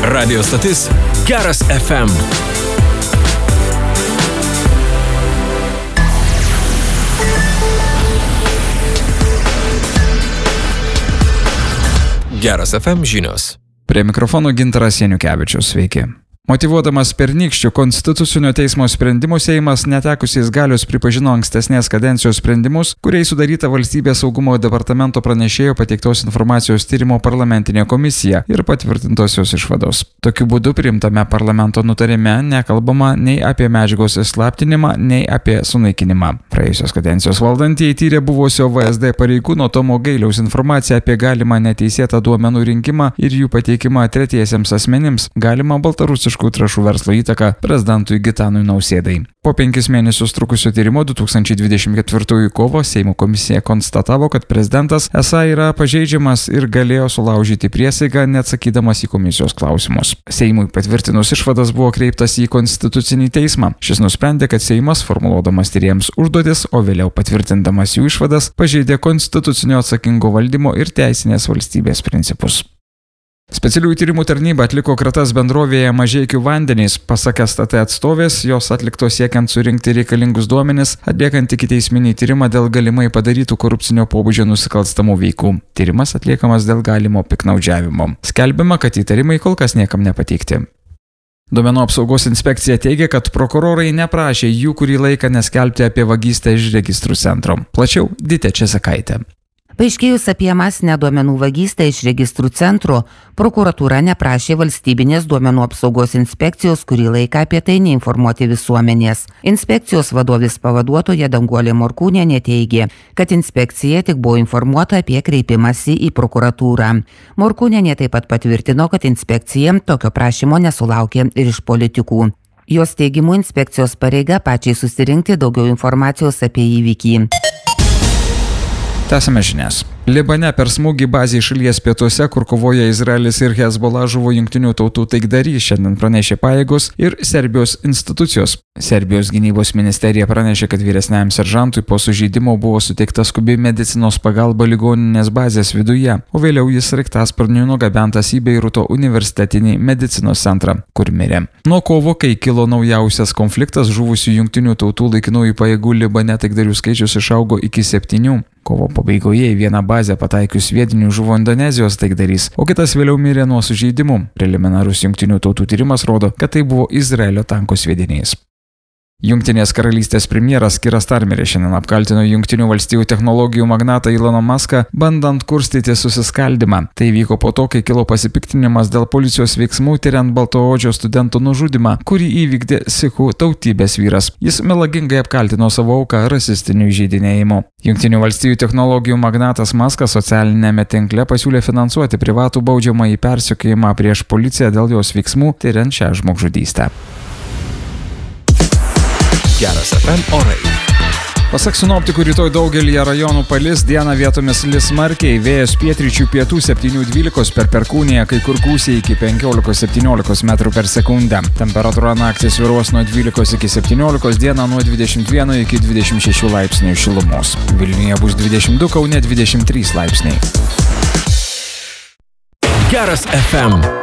Radio stotis Geras FM. Geras FM žinios. Prie mikrofono Gintaras Janukevičius, sveiki. Motyvuodamas pernykščių Konstitucinio teismo sprendimų Seimas netekusiais galios pripažino ankstesnės kadencijos sprendimus, kuriais sudaryta Valstybės saugumo departamento pranešėjo pateiktos informacijos tyrimo parlamentinė komisija ir patvirtintosios išvados. Tokiu būdu priimtame parlamento nutarime nekalbama nei apie medžiagos įslaptinimą, nei apie sunaikinimą. Praėjusios kadencijos valdantieji tyrė buvusio VSD pareigūno Tomo Gailiaus informaciją apie galimą neteisėtą duomenų rinkimą ir jų pateikimą tretiesiems asmenims, galimą baltarusiškų trąšų verslo įtaką prezidentui Gitanui Nausėdai. Po 5 mėnesius trukusio tyrimo 2024 kovo Seimo komisija konstatavo, kad prezidentas esą yra pažeidžiamas ir galėjo sulaužyti priesaigą, neatsakydamas į komisijos klausimus. Seimui patvirtinus išvadas buvo kreiptas į Konstitucinį teismą. Šis nusprendė, kad Seimas, formuluodamas tyrėjams užduotis, o vėliau patvirtindamas jų išvadas, pažeidė konstitucinio atsakingo valdymo ir teisinės valstybės principus. Specialiųjų tyrimų tarnyba atliko kratas bendrovėje Mažeikių vandenys. Pasak STT atstovės, jos atlikto siekiant surinkti reikalingus duomenis, atliekant ikiteisminį tyrimą dėl galimai padarytų korupcinio pobūdžio nusikalstamų veikų. Tyrimas atliekamas dėl galimo piktnaudžiavimo. Skelbiama, kad įtarimai kol kas niekam nepateikti. Duomenų apsaugos inspekcija teigia, kad prokurorai neprašė jų kurį laiką neskelbti apie vagystę iš registrų centro. Plačiau Ditė Česakaitė. Paaiškėjus apie masinę duomenų vagystę iš registrų centro, prokuratūra neprašė valstybinės duomenų apsaugos inspekcijos kurį laiką apie tai neinformuoti visuomenės. Inspekcijos vadovės pavaduotoja Danguolė Morkūnienė teigė, kad inspekcija tik buvo informuota apie kreipimąsi į prokuratūrą. Morkūnienė taip pat patvirtino, kad inspekcija tokio prašymo nesulaukė ir iš politikų. Jos teigimu inspekcijos pareiga pačiai susirinkti daugiau informacijos apie įvykį. Tęsime žinias. Libane per smūgį bazei šalies pietuose, kur kovoja Izraelis ir Hezbollah, žuvo Jungtinių tautų taikdarys, šiandien pranešė pajėgos ir Serbijos institucijos. Serbijos gynybos ministerija pranešė, kad vyresniajam seržantui po sužeidimo buvo suteikta skubi medicinos pagalba ligoninės bazės viduje, o vėliau jis sraigtasparniu nugabentas į Beiruto universitetinį medicinos centrą, kur mirė. Nuo kovo, kai kilo naujausias konfliktas, žuvusių Jungtinių tautų laikinųjų pajėgų Libane taikdarių skaičius išaugo iki 7. Kovo pabaigoje į vieną bazę pataikius sviedinių žuvo Indonezijos taikdarys, o kitas vėliau mirė nuo sužeidimų. Preliminarus Jungtinių tautų tyrimas rodo, kad tai buvo Izraelio tanko sviedinys. Jungtinės karalystės premjeras Kiras Starmeris šiandien apkaltino Jungtinių valstijų technologijų magnatą Eloną Muską, bandant kurstyti susiskaldymą. Tai vyko po to, kai kilo pasipiktinimas dėl policijos veiksmų tyriant baltaodžio studento nužudymą, kurį įvykdė sikhų tautybės vyras. Jis melagingai apkaltino savo auką rasistiniu įžeidinėjimu. Jungtinių valstijų technologijų magnatas Muskas socialinėme tinkle pasiūlė finansuoti privatų baudžiamąjį persekiojimą prieš policiją dėl jos veiksmų tyriant šią žmogžudystę. Geras FM orai. Pasak sinoptikų, rytoj daugelyje rajonų palis, dieną vietomis lis smarkiai, vėjas pietryčių pietų 7–12 per Perkūniją, kai kur gūsiai iki 15–17 metrų per sekundę. Temperatūra naktį svyruos nuo 12 iki 17, dieną nuo 21 iki 26 laipsnių šilumos. Vilniuje bus 22, Kaune 23 laipsniai. Geras FM.